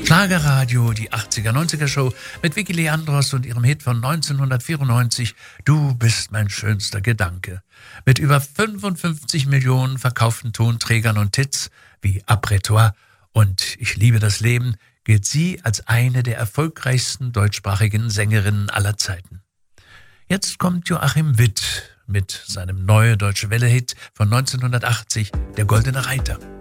Schlagerradio, die 80er-90er Show mit Vicky Leandros und ihrem Hit von 1994 Du bist mein schönster Gedanke. Mit über 55 Millionen verkauften Tonträgern und Hits wie Après-toi und Ich liebe das Leben gilt sie als eine der erfolgreichsten deutschsprachigen Sängerinnen aller Zeiten. Jetzt kommt Joachim Witt mit seinem neuen Deutsche Welle-Hit von 1980, Der Goldene Reiter.